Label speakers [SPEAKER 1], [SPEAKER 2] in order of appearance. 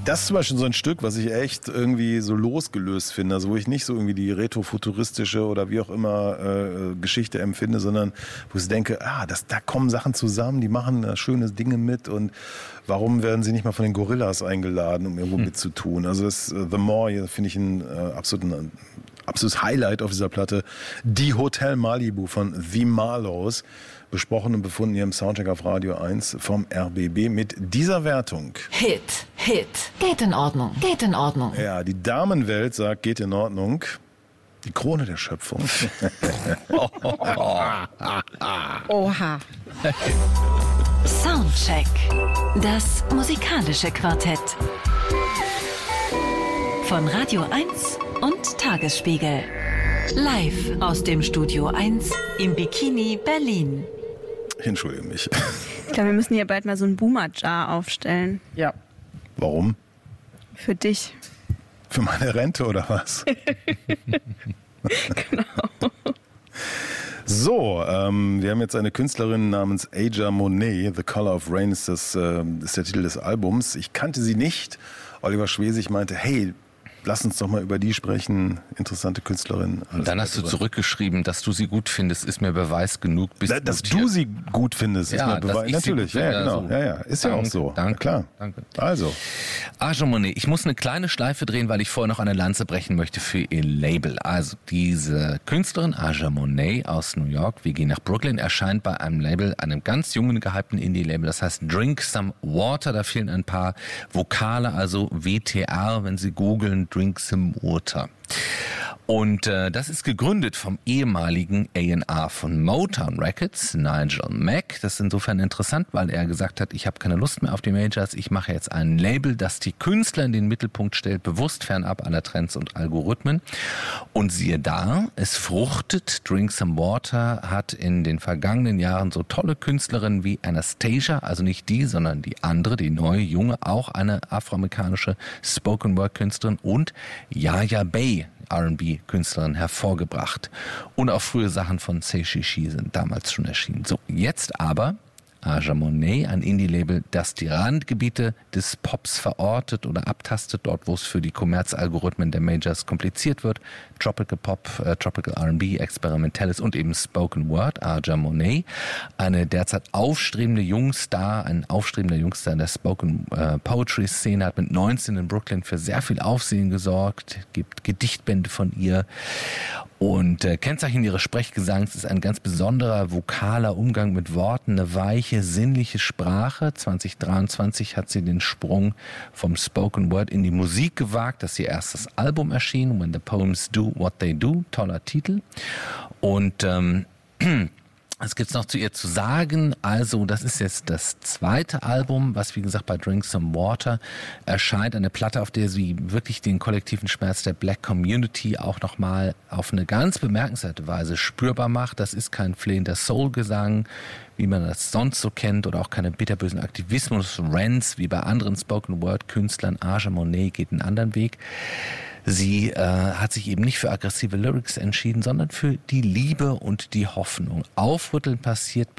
[SPEAKER 1] Das ist zum Beispiel so ein Stück, was ich echt irgendwie so losgelöst finde, also wo ich nicht so irgendwie die retrofuturistische oder wie auch immer Geschichte empfinde, sondern wo ich denke, da kommen Sachen zusammen, die machen schöne Dinge mit und warum werden sie nicht mal von den Gorillas eingeladen, um irgendwo mitzutun? Also das The More, hier finde ich ein absolutes Highlight auf dieser Platte. Die Hotel Malibu von The Marlows, besprochen und befunden hier im Soundcheck auf Radio 1 vom RBB mit dieser Wertung.
[SPEAKER 2] Hit. Geht in Ordnung.
[SPEAKER 1] Ja, die Damenwelt sagt, geht in Ordnung. Die Krone der Schöpfung.
[SPEAKER 3] Oha.
[SPEAKER 2] Soundcheck. Das musikalische Quartett. Von Radio 1 und Tagesspiegel. Live aus dem Studio 1 im Bikini Berlin.
[SPEAKER 1] Ich entschuldige mich.
[SPEAKER 3] Ich glaube, wir müssen hier bald mal so ein Boomer-Jar aufstellen.
[SPEAKER 4] Ja.
[SPEAKER 1] Warum?
[SPEAKER 3] Für dich.
[SPEAKER 1] Für meine Rente oder was?
[SPEAKER 3] Genau.
[SPEAKER 1] So, wir haben jetzt eine Künstlerin namens Aja Monet. The Color of Rain ist der Titel des Albums. Ich kannte sie nicht. Oliver Schwesig meinte, hey, lass uns doch mal über die sprechen. Interessante Künstlerin.
[SPEAKER 5] Und dann hast du zurückgeschrieben, dass du sie gut findest, ist mir Beweis genug.
[SPEAKER 1] Dass du sie gut findest, ist mir Beweis. Natürlich, ja, genau.
[SPEAKER 5] So.
[SPEAKER 1] Ja, ist ja auch so.
[SPEAKER 5] Danke,
[SPEAKER 1] klar.
[SPEAKER 5] Danke.
[SPEAKER 1] Also.
[SPEAKER 5] Aja Monet, ich muss eine kleine Schleife drehen, weil ich vorher noch eine Lanze brechen möchte für ihr Label. Also diese Künstlerin Aja Monet aus New York, wir gehen nach Brooklyn, erscheint bei einem Label, einem ganz jungen, gehypten Indie-Label, das heißt Drink Some Water. Da fehlen ein paar Vokale, also WTR, wenn Sie googeln, Drink Some Water. Und das ist gegründet vom ehemaligen A&R von Motown Records, Nigel Mack. Das ist insofern interessant, weil er gesagt hat, ich habe keine Lust mehr auf die Majors, ich mache jetzt ein Label, das die Künstler in den Mittelpunkt stellt, bewusst fernab aller Trends und Algorithmen. Und siehe da, es fruchtet. Drink Some Water hat in den vergangenen Jahren so tolle Künstlerinnen wie Anastasia, also nicht die, sondern die andere, die neue, junge, auch eine afroamerikanische Spoken-Word-Künstlerin und Yaya Bay, R&B-Künstlerin, hervorgebracht. Und auch frühe Sachen von Say She She sind damals schon erschienen. So, jetzt aber Aja Monet, ein Indie-Label, das die Randgebiete des Pops verortet oder abtastet, dort wo es für die Kommerzalgorithmen der Majors kompliziert wird. Tropical Pop, Tropical R&B, Experimentelles und eben Spoken Word. Aja Monet, eine derzeit aufstrebende Jungstar, ein aufstrebender Jungstar in der Spoken Poetry Szene, hat mit 19 in Brooklyn für sehr viel Aufsehen gesorgt, gibt Gedichtbände von ihr. Und Kennzeichen ihres Sprechgesangs ist ein ganz besonderer vokaler Umgang mit Worten, eine weiche, sinnliche Sprache. 2023 hat sie den Sprung vom Spoken Word in die Musik gewagt. Das ist ihr erstes Album erschienen, When the Poems Do What They Do, toller Titel. Und was gibt's noch zu ihr zu sagen? Also, das ist jetzt das zweite Album, was wie gesagt bei Drink Some Water erscheint. Eine Platte, auf der sie wirklich den kollektiven Schmerz der Black Community auch nochmal auf eine ganz bemerkenswerte Weise spürbar macht. Das ist kein flehender Soul-Gesang, wie man das sonst so kennt, oder auch keine bitterbösen Aktivismus-Rants wie bei anderen Spoken-Word-Künstlern. Aja Monet geht einen anderen Weg. Sie hat sich eben nicht für aggressive Lyrics entschieden, sondern für die Liebe und die Hoffnung. Aufrütteln passiert bei